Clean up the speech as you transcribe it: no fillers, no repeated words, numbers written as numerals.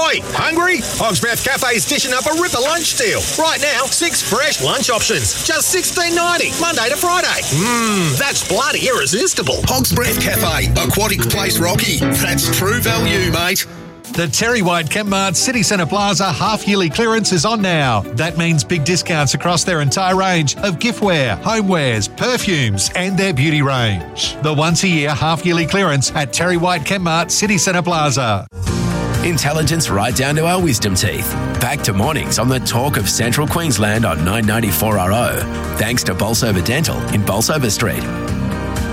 Oi, hungry? Hog's Breath Cafe's dishing up a ripper lunch deal. Right now, 6 fresh lunch options, just $16.90, Monday to Friday. That's bloody irresistible. Hog's Breath Cafe, Aquatic Place Rocky. That's true value, mate. The Terry White Kmart City Centre Plaza half-yearly clearance is on now. That means big discounts across their entire range of giftware, homewares, perfumes and their beauty range. The once-a-year half-yearly clearance at Terry White Kmart City Centre Plaza. Intelligence right down to our wisdom teeth. Back to mornings on the talk of Central Queensland on 994RO. Thanks to Bolsover Dental in Bolsover Street.